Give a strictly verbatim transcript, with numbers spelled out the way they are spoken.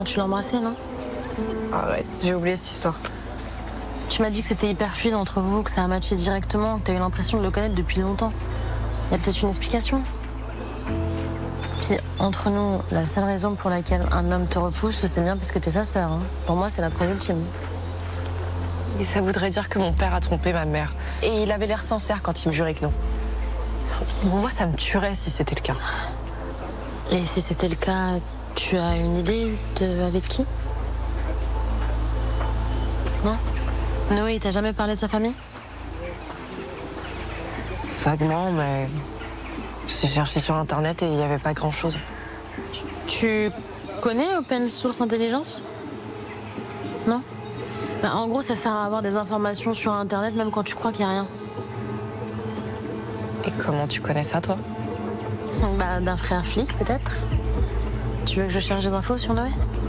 Tu l'as embrassé, non? Arrête, j'ai oublié cette histoire. Tu m'as dit que c'était hyper fluide entre vous, que ça a matché directement, que t'as eu l'impression de le connaître depuis longtemps. Il y a peut-être une explication. Puis, entre nous, la seule raison pour laquelle un homme te repousse, c'est bien parce que t'es sa sœur. Hein. Pour moi, c'est la preuve ultime. Et ça voudrait dire que mon père a trompé ma mère. Et il avait l'air sincère quand il me jurait que non. Moi, ça me tuerait si c'était le cas. Et si c'était le cas, tu as une idée de avec qui? Non? Noé, il t'a jamais parlé de sa famille? Vaguement, mais j'ai cherché sur Internet et il n'y avait pas grand-chose. Tu connais Open Source Intelligence? Non? Bah, en gros, ça sert à avoir des informations sur Internet même quand tu crois qu'il n'y a rien. Et comment tu connais ça, toi? Bah, d'un frère flic, peut-être. Tu veux que je cherche des infos sur Noé?